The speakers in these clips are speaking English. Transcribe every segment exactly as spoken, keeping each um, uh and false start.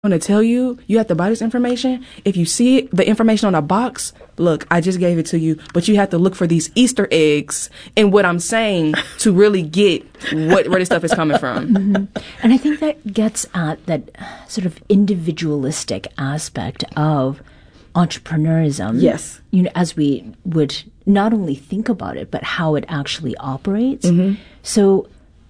going to tell you, you have to buy this information. If you see it, the information on a box, look, I just gave it to you, but you have to look for these Easter eggs in what I'm saying to really get what where this stuff is coming from. Mm-hmm. And I think that gets at that sort of individualistic aspect of entrepreneurism. Yes. You know, as we would not only think about it, but how it actually operates. Mm-hmm. So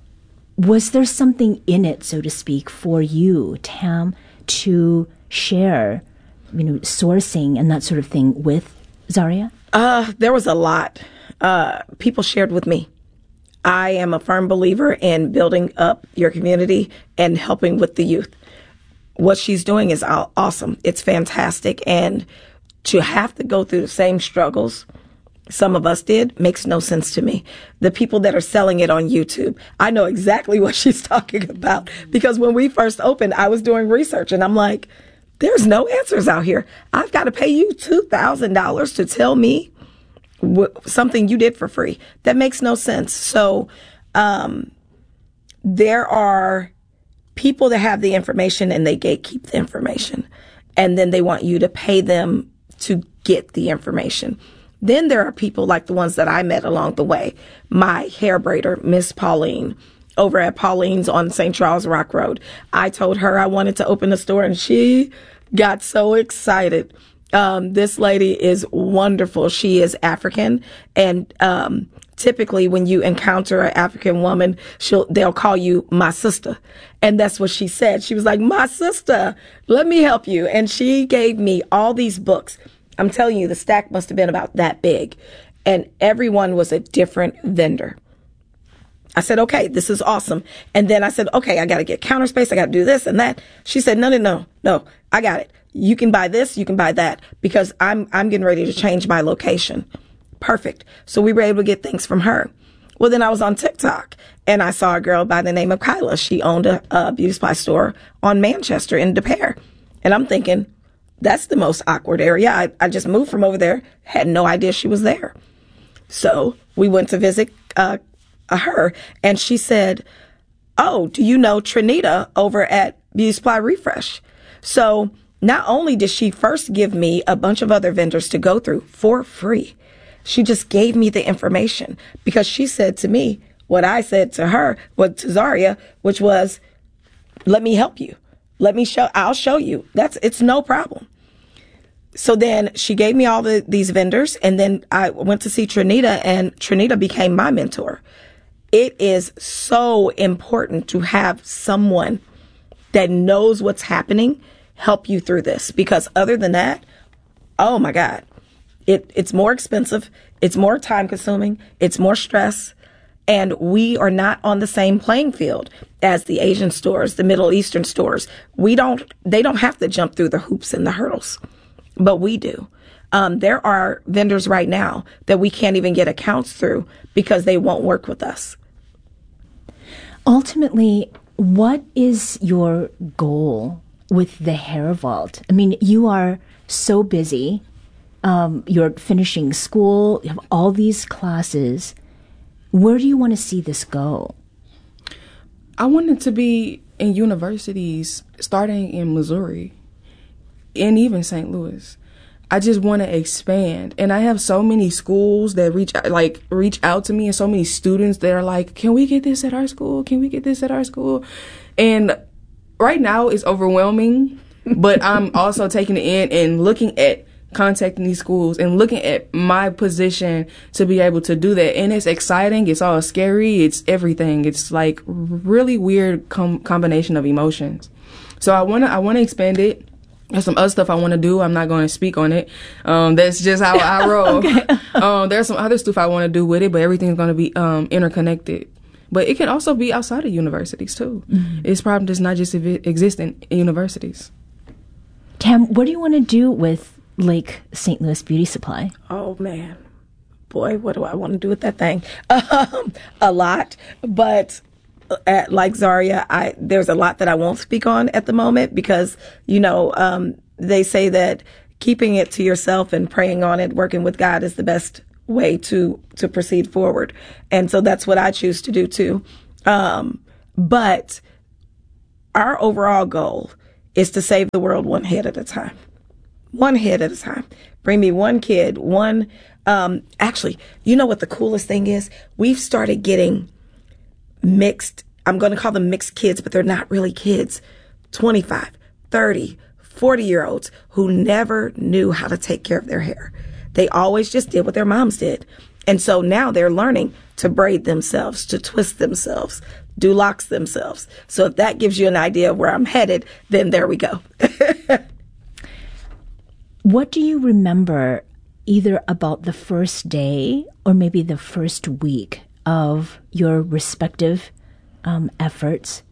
was there something in it, so to speak, for you, Tam, to share, you know, sourcing and that sort of thing with Zaria? Uh, there was a lot. Uh, people shared with me. I am a firm believer in building up your community and helping with the youth. What she's doing is awesome. It's fantastic. And to have to go through the same struggles some of us did makes no sense to me. The people that are selling it on YouTube, I know exactly what she's talking about, because when we first opened, I was doing research and I'm like, there's no answers out here. I've got to pay you two thousand dollars to tell me wh- something you did for free. That makes no sense. So um, there are people that have the information and they gatekeep the information, and then they want you to pay them to get the information. Then there are people like the ones that I met along the way. My hair braider, Miss Pauline, over at Pauline's on Saint Charles Rock Road. I told her I wanted to open a store and she got so excited. Um, this lady is wonderful. She is African, and um, typically when you encounter an African woman, she'll they'll call you my sister. And that's what she said. She was like, my sister, let me help you. And she gave me all these books. I'm telling you, the stack must have been about that big. And everyone was a different vendor. I said, okay, this is awesome. And then I said, okay, I got to get counter space. I got to do this and that. She said, no, no, no, no, I got it. You can buy this. You can buy that, because I'm, I'm getting ready to change my location. Perfect. So we were able to get things from her. Well, then I was on TikTok and I saw a girl by the name of Kyla. She owned a, a beauty supply store on Manchester in De Pere. And I'm thinking, that's the most awkward area. I, I just moved from over there, had no idea she was there. So we went to visit uh, her, and she said, oh, do you know Trinita over at Beauty Supply Refresh? So not only did she first give me a bunch of other vendors to go through for free, she just gave me the information, because she said to me what I said to her, what to Zaria, which was, let me help you. Let me show, I'll show you. That's, it's no problem. So then she gave me all the, these vendors, and then I went to see Trinita, and Trinita became my mentor. It is so important to have someone that knows what's happening help you through this, because other than that, oh my God, it, it's more expensive. It's more time consuming. It's more stress. And we are not on the same playing field as the Asian stores, the Middle Eastern stores. We don't, they don't have to jump through the hoops and the hurdles, but we do. Um, there are vendors right now that we can't even get accounts through because they won't work with us. Ultimately, what is your goal with the Hair Vault? I mean, you are so busy. Um, you're finishing school. You have all these classes. Where do you want to see this go? I want it to be in universities, starting in Missouri and even Saint Louis. I just want to expand. And I have so many schools that reach like reach out to me, and so many students that are like, can we get this at our school? Can we get this at our school? And right now it's overwhelming, but I'm also taking it in and looking at contacting these schools and looking at my position to be able to do that. And it's exciting. It's all scary. It's everything. It's like really weird com- combination of emotions. So I want to, I want to expand it. There's some other stuff I want to do. I'm not going to speak on it. Um, that's just how I roll. Okay. um, there's some other stuff I want to do with it, but everything's going to be um, interconnected. But it can also be outside of universities too. Mm-hmm. It's probably just not just exist in universities. Tam, what do you want to do with Lake Saint Louis Beauty Supply? Oh man, boy, what do I want to do with that thing? Um, a lot, but at, like Zaria, I there's a lot that I won't speak on at the moment, because you know um, they say that keeping it to yourself and praying on it, working with God, is the best way to to proceed forward, and so that's what I choose to do too. Um, but our overall goal is to save the world one head at a time. One head at a time. Bring me one kid, one, um, actually, you know what the coolest thing is? We've started getting mixed, I'm going to call them mixed kids, but they're not really kids. twenty-five, thirty, forty year olds who never knew how to take care of their hair. They always just did what their moms did. And so now they're learning to braid themselves, to twist themselves, do locks themselves. So if that gives you an idea of where I'm headed, then there we go. What do you remember either about the first day or maybe the first week of your respective um, efforts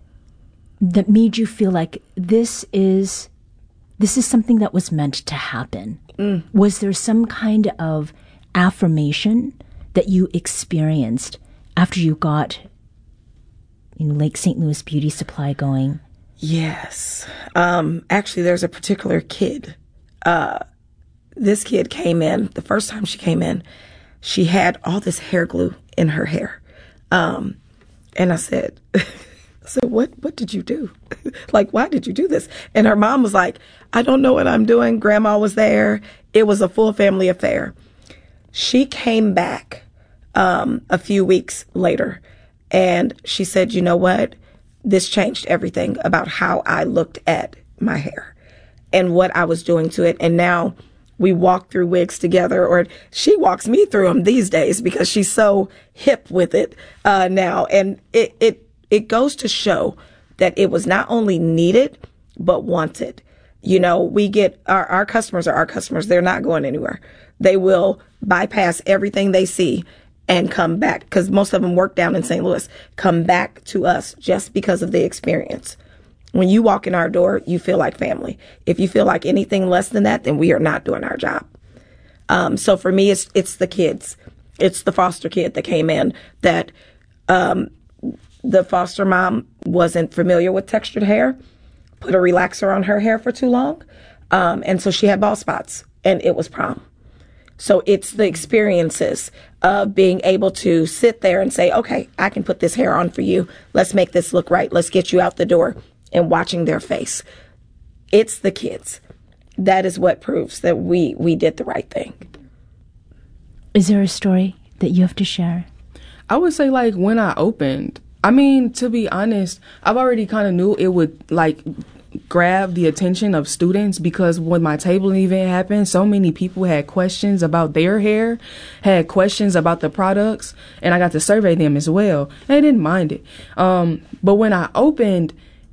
that made you feel like this is this is something that was meant to happen? Mm. Was there some kind of affirmation that you experienced after you got, you know, Lake Saint Louis Beauty Supply going? Yes. Um, actually, there's a particular kid. Uh, this kid came in, the first time she came in, she had all this hair glue in her hair. Um, and I said, I said, what, what did you do? Like, why did you do this? And her mom was like, I don't know what I'm doing. Grandma was there. It was a full family affair. She came back, um, a few weeks later and she said, you know what? This changed everything about how I looked at my hair and what I was doing to it. And now we walk through wigs together, or she walks me through them these days because she's so hip with it uh, now. And it, it, it goes to show that it was not only needed, but wanted. You know, we get our, our customers are our customers. They're not going anywhere. They will bypass everything they see and come back, because most of them work down in Saint Louis, come back to us just because of the experience. When you walk in our door, you feel like family. If you feel like anything less than that, then we are not doing our job. Um, so for me, it's it's the kids. It's the foster kid that came in that um, the foster mom wasn't familiar with textured hair, put a relaxer on her hair for too long, um, and so she had bald spots, and it was prom. So it's the experiences of being able to sit there and say, okay, I can put this hair on for you. Let's make this look right. Let's get you out the door. And watching their face. It's the kids. That is what proves that we, we did the right thing. Is there a story that you have to share? I would say, like, when I opened, I mean, to be honest, I've already kind of knew it would, like, grab the attention of students, because when my tabling event happened, so many people had questions about their hair, had questions about the products, and I got to survey them as well. They didn't mind it. Um, but when I opened,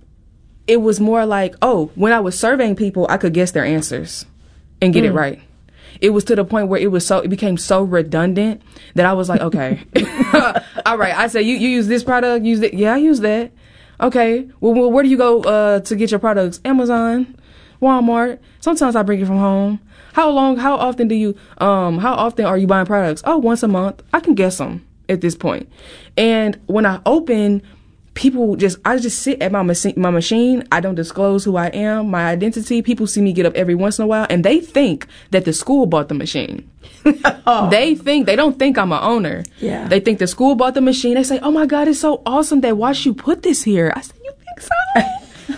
it was more like, oh, when I was surveying people, I could guess their answers and get mm. it right. It was to the point where it was so, it became so redundant that I was like, okay, all right. I said, you, you use this product, use it. Yeah, I use that. Okay. Well, well where do you go, uh, to get your products? Amazon, Walmart. Sometimes I bring it from home. How long, how often do you, um, how often are you buying products? Oh, once a month. I can guess them at this point. And when I open, people just, I just sit at my machine, my machine. I don't disclose who I am, my identity. People see me get up every once in a while, and they think that the school bought the machine. oh. They think, they don't think I'm an owner. Yeah. They think the school bought the machine. They say, oh my God, it's so awesome. They watched you put this here. I said, you think so?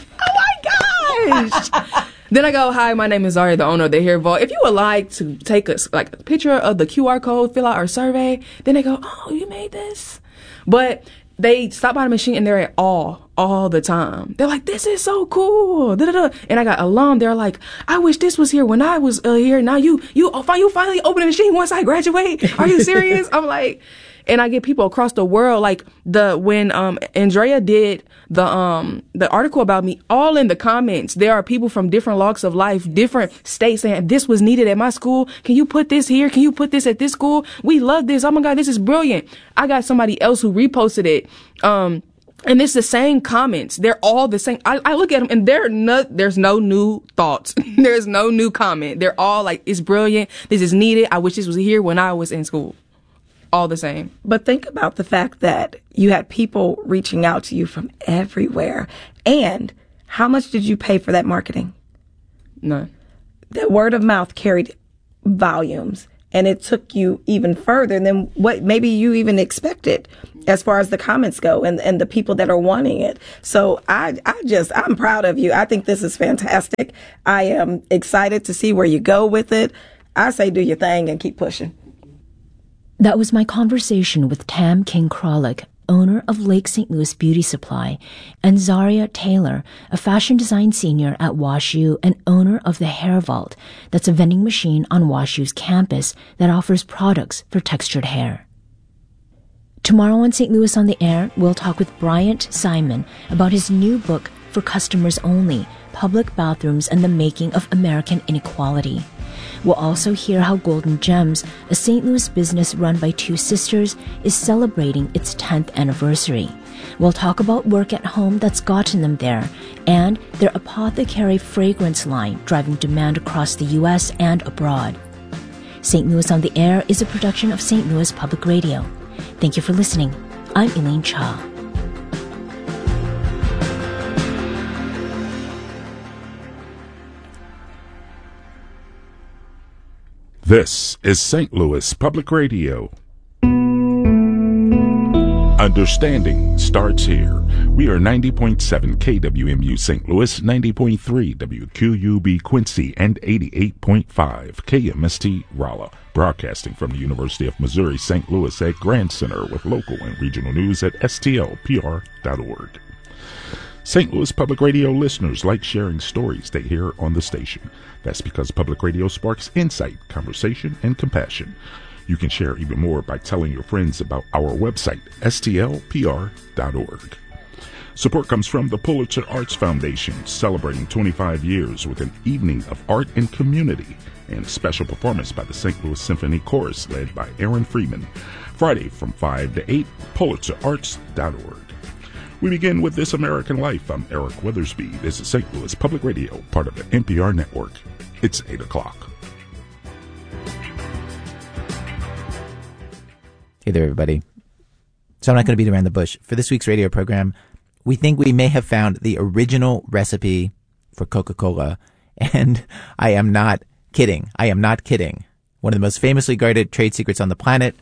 Oh my gosh. Then I go, hi, my name is Zaria, the owner of the Hair Vault. If you would like to take a, like, a picture of the Q R code, fill out our survey, then they go, oh, you made this? But they stop by the machine and they're at awe all the time. They're like, this is so cool. Da-da-da. And I got alum. They're like, I wish this was here when I was uh, here. Now you, you, you finally open the machine once I graduate. Are you serious? I'm like, and I get people across the world, like the, when, um, Andrea did the, um, the article about me, all in the comments, there are people from different walks of life, different states saying, this was needed at my school. Can you put this here? Can you put this at this school? We love this. Oh my God, this is brilliant. I got somebody else who reposted it. Um, and it's the same comments. They're all the same. I, I look at them and they're no, there's no new thoughts. There's no new comment. They're all like, it's brilliant. This is needed. I wish this was here when I was in school. All the same. But think about the fact that you had people reaching out to you from everywhere. And how much did you pay for that marketing? None. The word of mouth carried volumes. and it took you even further than what maybe you even expected as far as the comments go and, and the people that are wanting it. So I, I just, I'm proud of you. I think this is fantastic. I am excited to see where you go with it. I say do your thing and keep pushing. That was my conversation with Tam King-Kralik, owner of Lake Saint Louis Beauty Supply, and Zaria Taylor, a fashion design senior at WashU and owner of the Hair Vault. That's a vending machine on WashU's campus that offers products for textured hair. Tomorrow on Saint Louis on the Air, we'll talk with Bryant Simon about his new book for customers only, Public Bathrooms and the Making of American Inequality. We'll also hear how Golden Gems, a Saint Louis business run by two sisters, is celebrating its tenth anniversary. We'll talk about work at home that's gotten them there, and their Apothecary fragrance line driving demand across the U S and abroad. Saint Louis on the Air is a production of Saint Louis Public Radio. Thank you for listening. I'm Elaine Cha. This is Saint Louis Public Radio. Understanding starts here. We are ninety point seven K W M U Saint Louis, ninety point three W Q U B Quincy, and eighty-eight point five K M S T Rolla. Broadcasting from the University of Missouri Saint Louis at Grand Center with local and regional news at S T L P R dot org. Saint Louis Public Radio listeners like sharing stories they hear on the station. That's because public radio sparks insight, conversation, and compassion. You can share even more by telling your friends about our website, S T L P R dot org. Support comes from the Pulitzer Arts Foundation, celebrating twenty-five years with an evening of art and community, and a special performance by the Saint Louis Symphony Chorus led by Aaron Freeman. Friday from five to eight, Pulitzer Arts dot org. We begin with This American Life. I'm Eric Withersby. This is Saint Louis Public Radio, part of the N P R network. It's eight o'clock. Hey there, everybody. So I'm not going to beat around the bush. For this week's radio program, we think we may have found the original recipe for Coca-Cola. And I am not kidding. I am not kidding. One of the most famously guarded trade secrets on the planet.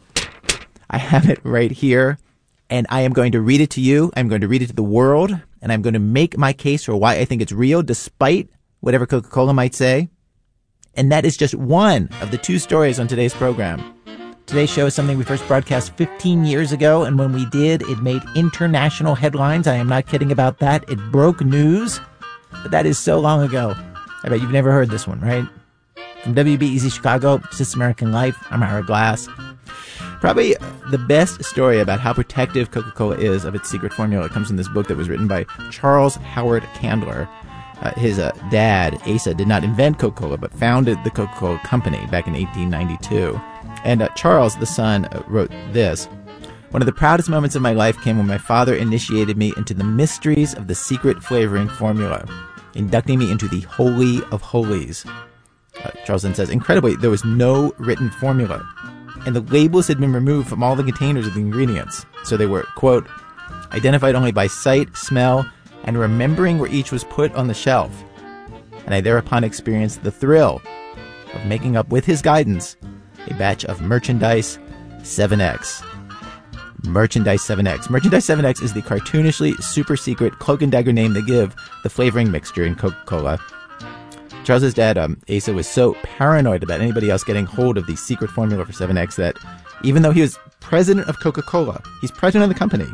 I have it right here. And I am going to read it to you. I'm going to read it to the world. And I'm going to make my case for why I think it's real, despite whatever Coca-Cola might say. And that is just one of the two stories on today's program. Today's show is something we first broadcast fifteen years ago, and when we did, it made international headlines. I am not kidding about that. It broke news, but that is so long ago. I bet you've never heard this one, right? From W B E Z Chicago, This American Life, I'm Ira Glass. Probably the best story about how protective Coca-Cola is of its secret formula comes from this book that was written by Charles Howard Candler. Uh, his uh, dad, Asa, did not invent Coca-Cola, but founded the Coca-Cola Company back in eighteen ninety-two. And uh, Charles, the son, uh, wrote this. One of the proudest moments of my life came when my father initiated me into the mysteries of the secret flavoring formula, inducting me into the Holy of Holies. Uh, Charles then says, incredibly, there was no written formula, and the labels had been removed from all the containers of the ingredients. So they were, quote, identified only by sight, smell, and remembering where each was put on the shelf. And I thereupon experienced the thrill of making up, with his guidance, a batch of Merchandise seven X. Merchandise seven X. Merchandise seven X is the cartoonishly super secret cloak and dagger name they give the flavoring mixture in Coca-Cola. Charles's dad, um, Asa, was so paranoid about anybody else getting hold of the secret formula for seven X that even though he was president of Coca-Cola, he's president of the company,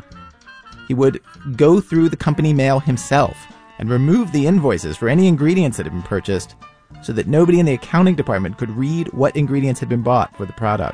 he would go through the company mail himself and remove the invoices for any ingredients that had been purchased so that nobody in the accounting department could read what ingredients had been bought for the product.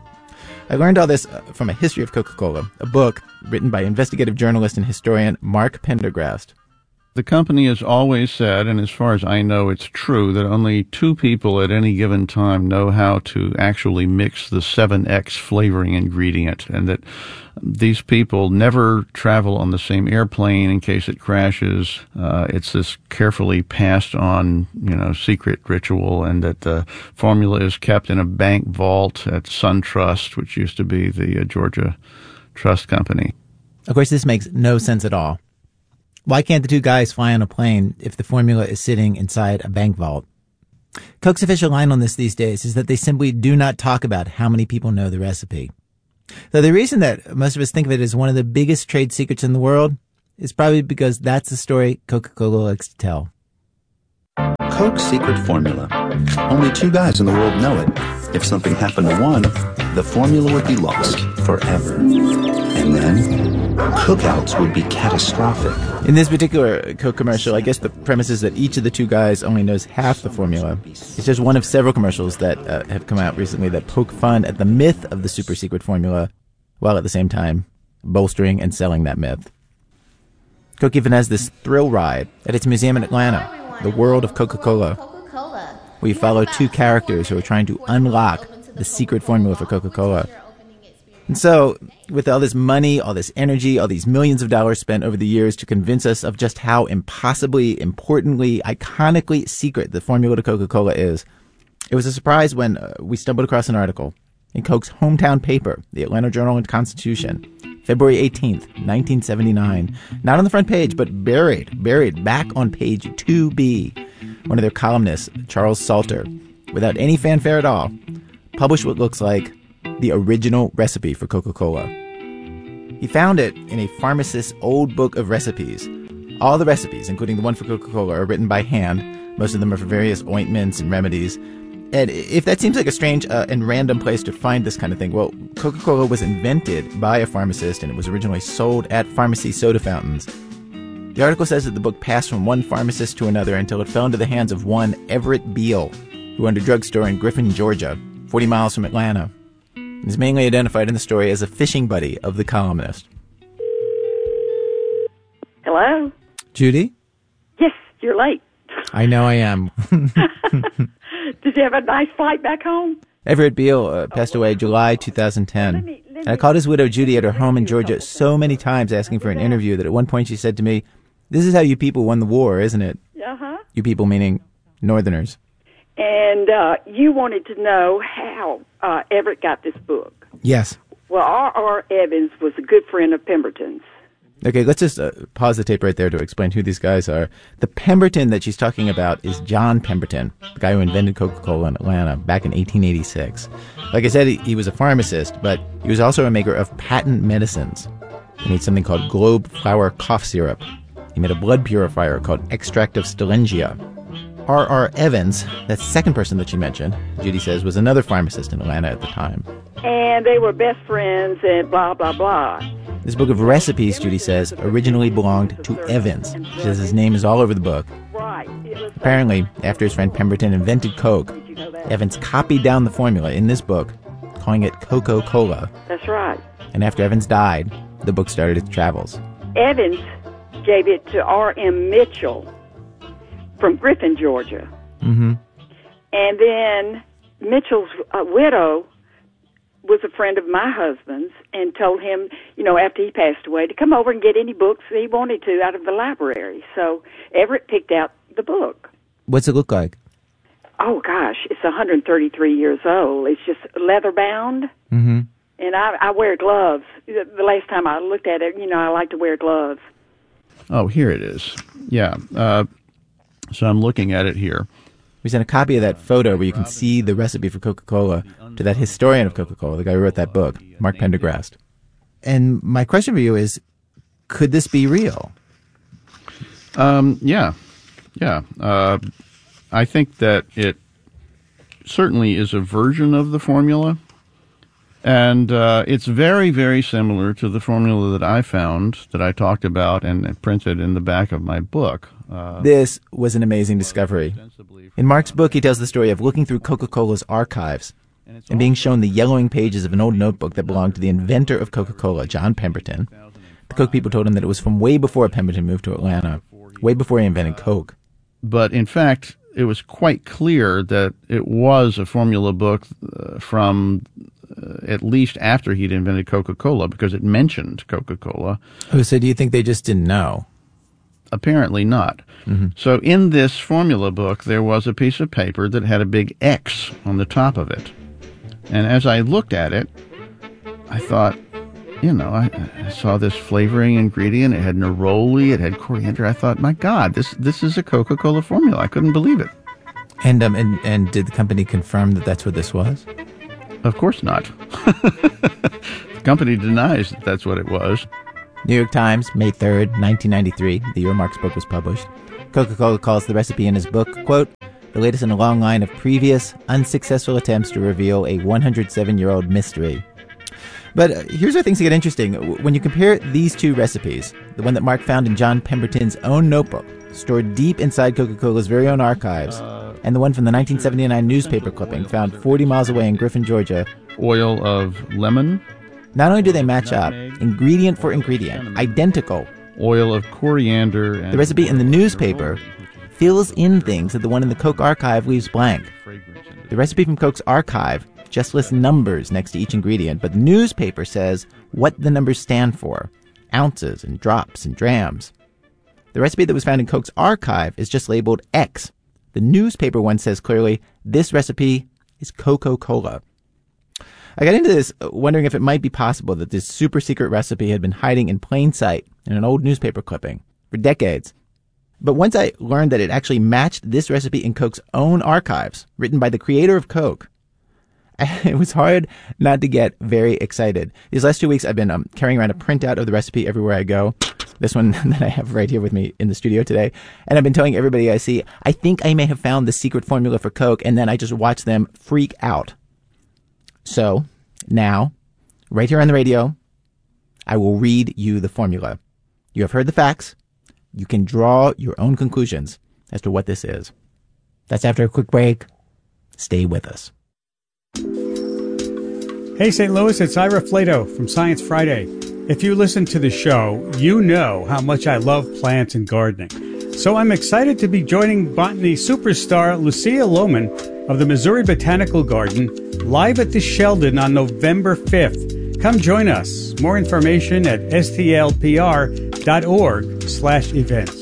I learned all this from A History of Coca-Cola, a book written by investigative journalist and historian Mark Pendergrast. The company has always said, and as far as I know it's true, that only two people at any given time know how to actually mix the seven X flavoring ingredient, and that these people never travel on the same airplane in case it crashes. Uh, it's this carefully passed on, you know, secret ritual, and that the formula is kept in a bank vault at SunTrust, which used to be the uh, Georgia Trust Company. Of course, this makes no sense at all. Why can't the two guys fly on a plane if the formula is sitting inside a bank vault? Coke's official line on this these days is that they simply do not talk about how many people know the recipe. Though the reason that most of us think of it as one of the biggest trade secrets in the world is probably because that's the story Coca-Cola likes to tell. Coke's secret formula. Only two guys in the world know it. If something happened to one, the formula would be lost forever. And then, cookouts would be catastrophic. In this particular Coke commercial, I guess the premise is that each of the two guys only knows half the formula. It's just one of several commercials that uh, have come out recently that poke fun at the myth of the super secret formula, while at the same time bolstering and selling that myth. Coke even has this thrill ride at its museum in Atlanta, the World of Coca-Cola, where you follow two characters who are trying to unlock the secret formula for Coca-Cola. And so, with all this money, all this energy, all these millions of dollars spent over the years to convince us of just how impossibly, importantly, iconically secret the formula to Coca-Cola is, it was a surprise when uh, we stumbled across an article in Coke's hometown paper, the Atlanta Journal and Constitution, February eighteenth, nineteen seventy-nine. Not on the front page, but buried, buried back on page two B. One of their columnists, Charles Salter, without any fanfare at all, published what looks like the original recipe for Coca-Cola. He found it in a pharmacist's old book of recipes. All the recipes, including the one for Coca-Cola, are written by hand. Most of them are for various ointments and remedies. And if that seems like a strange uh, and random place to find this kind of thing, well, Coca-Cola was invented by a pharmacist, and it was originally sold at pharmacy soda fountains. The article says that the book passed from one pharmacist to another until it fell into the hands of one Everett Beal, who owned a drugstore in Griffin, Georgia, forty miles from Atlanta. He is mainly identified in the story as a fishing buddy of the columnist. Hello? Judy? Yes, you're late. I know I am. Did you have a nice flight back home? Everett Beal uh, passed away July two thousand ten. Let me, let and I called his widow Judy at her home in Georgia so many times asking for an interview that at one point she said to me, "This is how you people won the war, isn't it?" Uh-huh. You people meaning Northerners. And uh, you wanted to know how uh, Everett got this book. Yes. Well, R R. Evans was a good friend of Pemberton's. Okay, let's just uh, pause the tape right there to explain who these guys are. The Pemberton that she's talking about is John Pemberton, the guy who invented Coca-Cola in Atlanta back in eighteen eighty-six. Like I said, he, he was a pharmacist, but he was also a maker of patent medicines. He made something called Globe Flower Cough Syrup. He made a blood purifier called Extract of Stillingia. R R. Evans, that second person that she mentioned, Judy says, was another pharmacist in Atlanta at the time. And they were best friends and blah, blah, blah. This book of recipes, Judy says, originally belonged to Evans. She says his name is all over the book. Right. Apparently, after his friend Pemberton invented Coke, Evans copied down the formula in this book, calling it Coca-Cola. That's right. And after Evans died, the book started its travels. Evans gave it to R M. Mitchell from Griffin, Georgia. Mm-hmm. And then Mitchell's uh, widow was a friend of my husband's and told him, you know, after he passed away, to come over and get any books he wanted to out of the library. So Everett picked out the book. What's it look like? Oh, gosh, it's one hundred thirty-three years old. It's just leather-bound. Mm-hmm. And I, I wear gloves. The last time I looked at it, you know, I like to wear gloves. Oh, here it is. Yeah. Uh, so I'm looking at it here. We sent a copy of that photo where you can see the recipe for Coca-Cola to that historian of Coca-Cola, the guy who wrote that book, Mark Pendergrast. And my question for you is, could this be real? Um, yeah. Yeah. Uh, I think that it certainly is a version of the formula. And uh, it's very, very similar to the formula that I found, that I talked about and printed in the back of my book. Uh, this was an amazing discovery. In Mark's book, he tells the story of looking through Coca-Cola's archives and being shown the yellowing pages of an old notebook that belonged to the inventor of Coca-Cola, John Pemberton. The Coke people told him that it was from way before Pemberton moved to Atlanta, way before he invented Coke. But in fact, it was quite clear that it was a formula book uh, from uh, at least after he'd invented Coca-Cola, because it mentioned Coca-Cola. Oh, so do you think they just didn't know? Apparently not. Mm-hmm. So in this formula book, there was a piece of paper that had a big X on the top of it. And as I looked at it, I thought, you know, I, I saw this flavoring ingredient. It had neroli, it had coriander. I thought, my God, this this is a Coca-Cola formula. I couldn't believe it. And um and, and did the company confirm that that's what this was? Of course not. The company denies that that's what it was. New York Times, May third, nineteen ninety-three, the year Mark's book was published. Coca-Cola calls the recipe in his book, quote, the latest in a long line of previous unsuccessful attempts to reveal a one hundred seven year old mystery. But uh, here's where things get interesting. When you compare these two recipes, the one that Mark found in John Pemberton's own notebook, stored deep inside Coca-Cola's very own archives, uh, and the one from the nineteen seventy-nine newspaper clipping found forty miles away in Griffin, Georgia. Oil of lemon. Not only do they match up, ingredient for ingredient, identical. Oil of coriander. And the recipe in the newspaper fills in things that the one in the Coke archive leaves blank. The recipe from Coke's archive just lists numbers next to each ingredient, but the newspaper says what the numbers stand for, ounces and drops and drams. The recipe that was found in Coke's archive is just labeled X. The newspaper one says clearly, this recipe is Coca-Cola. I got into this wondering if it might be possible that this super secret recipe had been hiding in plain sight in an old newspaper clipping for decades. But once I learned that it actually matched this recipe in Coke's own archives, written by the creator of Coke, it was hard not to get very excited. These last two weeks, I've been um, carrying around a printout of the recipe everywhere I go. This one that I have right here with me in the studio today. And I've been telling everybody I see, I think I may have found the secret formula for Coke, and then I just watch them freak out. So, now, right here on the radio, I will read you the formula. You have heard the facts. You can draw your own conclusions as to what this is. That's after a quick break. Stay with us. Hey, Saint Louis, it's Ira Flato from Science Friday. If you listen to the show, you know how much I love plants and gardening. So I'm excited to be joining botany superstar Lucia Lohman of the Missouri Botanical Garden live at the Sheldon on November fifth. Come join us. More information at s t l p r dot org slash events.